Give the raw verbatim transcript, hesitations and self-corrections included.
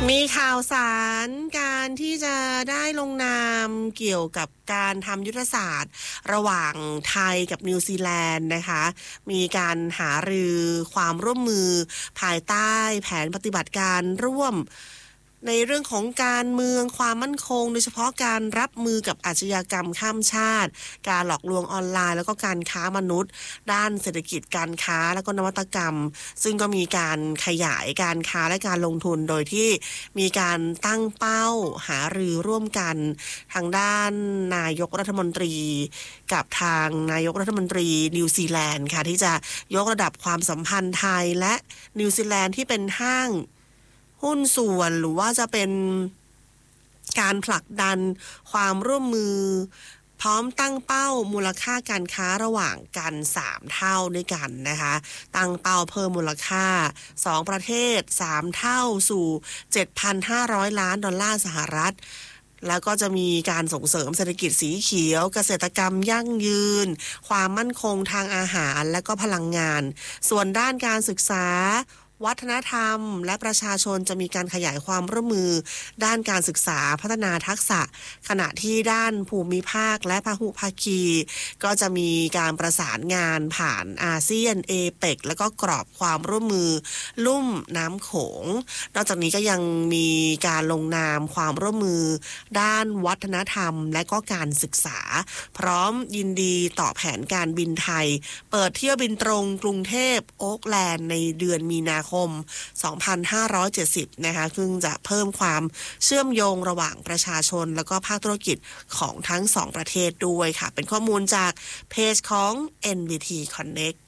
มีข่าวสารการที่จะได้ลงนามเกี่ยวกับการทำยุทธศาสตร์ระหว่างไทยกับนิวซีแลนด์นะคะมีการหารือความร่วมมือภายใต้แผนปฏิบัติการร่วมในเรื่องของการเมืองความมั่นคงโดยเฉพาะการรับมือกับอาชญากรรมข้ามชาติการหลอกลวงออนไลน์แล้วก็การค้ามนุษย์ด้านเศรษฐกิจการค้าแล้วก็นวัตกรรมซึ่งก็มีการขยายการค้าและการลงทุนโดยที่มีการตั้งเป้าหารือร่วมกันทางด้านนายกรัฐมนตรีกับทางนายกรัฐมนตรีนิวซีแลนด์ค่ะที่จะยกระดับความสัมพันธ์ไทยและนิวซีแลนด์ที่เป็นห้างหุ้นส่วนหรือว่าจะเป็นการผลักดันความร่วมมือพร้อมตั้งเป้ามูลค่าการค้าระหว่างกันสามเท่าด้วยกันนะคะตั้งเป้าเพิ่มมูลค่าสองประเทศสามเท่าสู่ เจ็ดพันห้าร้อย ล้านดอลลาร์สหรัฐแล้วก็จะมีการส่งเสริมเศรษฐกิจสีเขียวเกษตรกรรมยั่งยืนความมั่นคงทางอาหารและก็พลังงานส่วนด้านการศึกษาวัฒนธรรมและประชาชนจะมีการขยายความร่วมมือด้านการศึกษาพัฒนาทักษะขณะที่ด้านภูมิภาคและพหุภาคีก็จะมีการประสานงานผ่านอาเซียนเอเปกแล้วก็กรอบความร่วมมือลุ่มน้ำโขงนอกจากนี้ก็ยังมีการลงนามความร่วมมือด้านวัฒนธรรมและก็การศึกษาพร้อมยินดีต่อแผนการบินไทยเปิดเที่ยวบินตรงกรุงเทพโอ๊คแลนด์ในเดือนมีนาคมสองพันห้าร้อยเจ็ดสิบนะคะซึ่งจะเพิ่มความเชื่อมโยงระหว่างประชาชนแล้วก็ภาคธุรกิจของทั้งสองประเทศด้วยค่ะเป็นข้อมูลจากเพจของ เอ็น บี ที Connect